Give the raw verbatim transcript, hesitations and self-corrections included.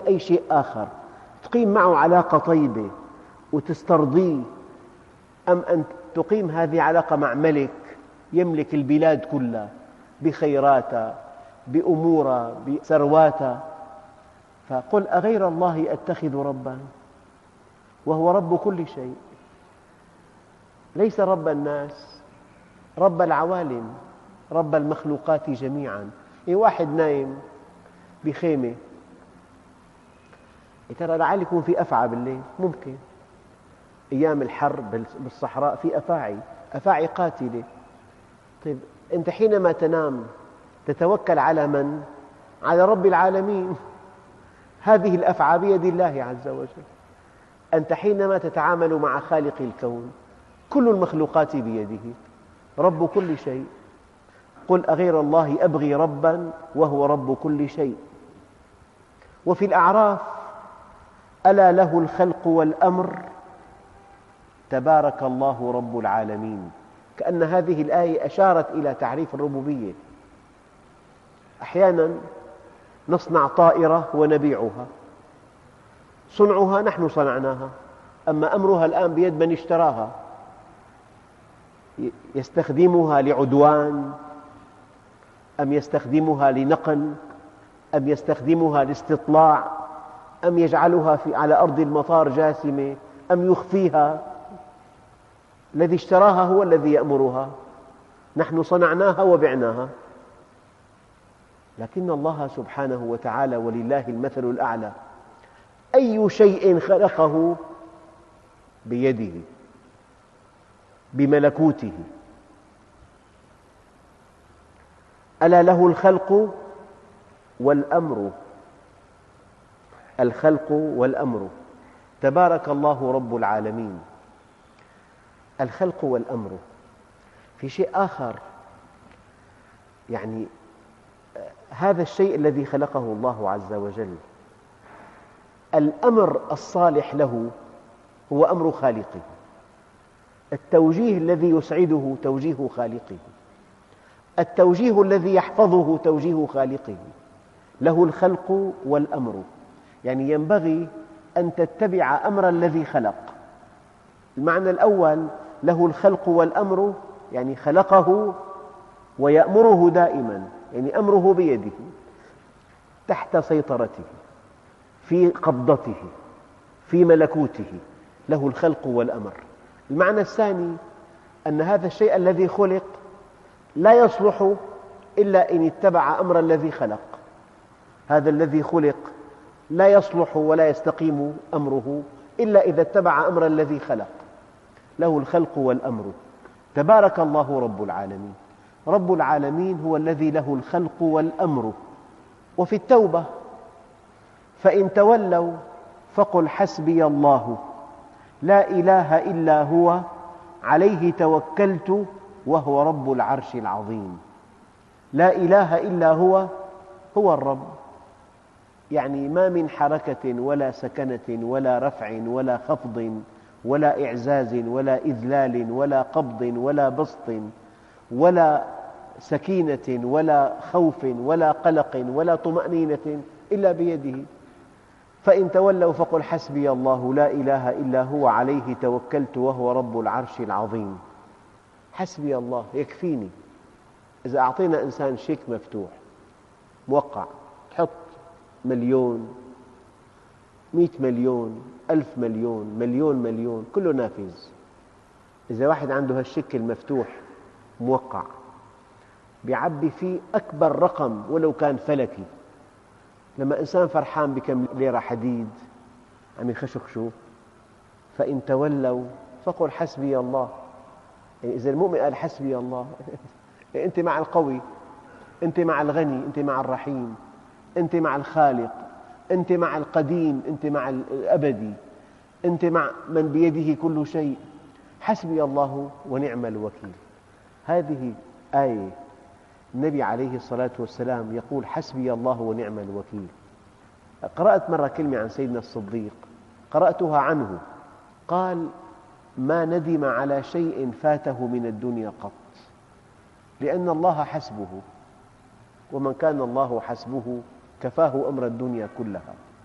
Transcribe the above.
أي شيء آخر تقيم معه علاقة طيبة وتسترضيه، أم أن تقيم هذه علاقة مع ملك يملك البلاد كلها بخيراتها بأمورها بثرواتها؟ فقل أغير الله أتخذ ربا وهو رب كل شيء، ليس رب الناس، رب العوالم، رب المخلوقات جميعا. يعني واحد نايم بخيمة، ترى لعل يكون في أفعى بالليل، ممكن أيام الحر بالصحراء في أفاعي أفاعي قاتلة. طيب أنت حينما تنام تتوكل على من؟ على رب العالمين. هذه الأفعى بيد الله عز وجل. أنت حينما تتعامل مع خالق الكون كل المخلوقات بيده، رب كل شيء. قل أغير الله أبغي ربا وهو رب كل شيء. وفي الأعراف ألا له الخلق والأمر تبارك الله رب العالمين. كأن هذه الآية أشارت إلى تعريف الربوبية. أحياناً نصنع طائرة ونبيعها، صنعها نحن صنعناها، أما أمرها الآن بيد من اشتراها، يستخدمها لعدوان أم يستخدمها لنقل أم يستخدمها لاستطلاع أم يجعلها في على أرض المطار جاسمة أم يخفيها، الذي اشتراها هو الذي يأمرها، نحن صنعناها وبعناها. لكن الله سبحانه وتعالى ولله المثل الأعلى أي شيء خلقه بيده بملكوته. ألا له الخلق والأمر، الخلق والأمر تبارك الله رب العالمين. الخلق والأمر. في شيء آخر، يعني هذا الشيء الذي خلقه الله عز وجل، الأمر الصالح له هو أمر خالقه، التوجيه الذي يسعده توجيه خالقه، التوجيه الذي يحفظه توجيه خالقه. له الخلق والأمر، يعني ينبغي أن تتبع أمر الذي خلق. المعنى الأول له الخلق والأمر، يعني خلقه ويأمره دائما، يعني أمره بيده تحت سيطرته في قبضته في ملكوته، له الخلق والأمر. المعنى الثاني أن هذا الشيء الذي خلق لا يصلح إلا إن اتبع أمر الذي خلق. هذا الذي خلق لا يصلح ولا يستقيم أمره إلا إذا اتبع أمر الذي خلق. له الخلق والأمر تبارك الله رب العالمين. رب العالمين هو الذي له الخلق والأمر. وفي التوبة فإن تولوا فقل حسبي الله لا إله إلا هو عليه توكلت وهو رب العرش العظيم. لا إله إلا هو، هو الرب، يعني ما من حركة ولا سكنة ولا رفع ولا خفض ولا إعزاز ولا إذلال ولا قبض ولا بسط ولا سكينة ولا خوف ولا قلق ولا طمأنينة إلا بيده. فإن تولوا فقل حسبي الله لا إله إلا هو عليه توكلت وهو رب العرش العظيم. حسبي الله يكفيني. إذا أعطينا إنسان شيك مفتوح موقع، تحط مليون، مئة مليون، ألف مليون، مليون مليون، كله نافذ. إذا واحد عنده هالشيك المفتوح موقع بيعبي فيه أكبر رقم ولو كان فلكي، لما إنسان فرحان بكم ليرة حديد عم يخشخشوا. فإن تولوا فقل حسبي الله. يعني إذا المؤمن قال حسبي الله أنت مع القوي، أنت مع الغني، أنت مع الرحيم، أنت مع الخالق، أنت مع القديم، أنت مع الأبدي، أنت مع من بيده كل شيء. حسبي الله ونعم الوكيل. هذه آية النبي عليه الصلاة والسلام يقول حسبي الله ونعم الوكيل. قرأت مرة كلمة عن سيدنا الصديق، قرأتها عنه، قال ما ندم على شيء فاته من الدنيا قط، لأن الله حسبه، ومن كان الله حسبه كفاه أمر الدنيا كلها.